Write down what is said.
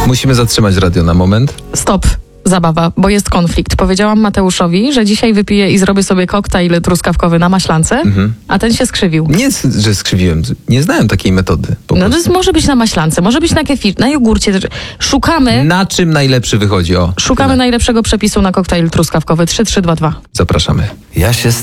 Musimy zatrzymać radio na moment. Stop. Zabawa, bo jest konflikt. Powiedziałam Mateuszowi, że dzisiaj wypiję i zrobię sobie koktajl truskawkowy na maślance, a ten się skrzywił. Nie, że skrzywiłem. Nie znałem takiej metody. No to może być na maślance, może być na kefir, na jogurcie. Szukamy Na czym najlepszy wychodzi? najlepszego przepisu na koktajl truskawkowy. 3322. Zapraszamy. Ja się